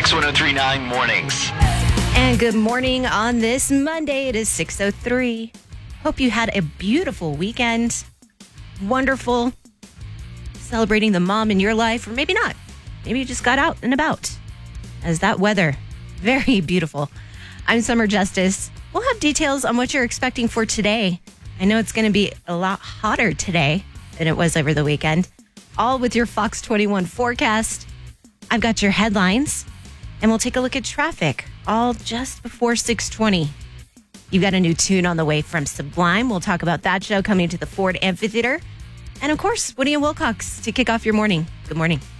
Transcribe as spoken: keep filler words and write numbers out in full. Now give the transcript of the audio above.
Kicks one oh three point nine mornings. And good morning on this Monday. It is six oh three. Hope you had a beautiful weekend. Wonderful. Celebrating the mom in your life, or maybe not. Maybe you just got out and about. As that weather, very beautiful. I'm Summer Justice. We'll have details on what you're expecting for today. I know it's going to be a lot hotter today than it was over the weekend. All with your Fox twenty-one forecast. I've got your headlines, and we'll take a look at traffic, all just before six twenty. You've got a new tune on the way from Sublime. We'll talk about that show coming to the Ford Amphitheater. And of course, Woody and Wilcox to kick off your morning. Good morning.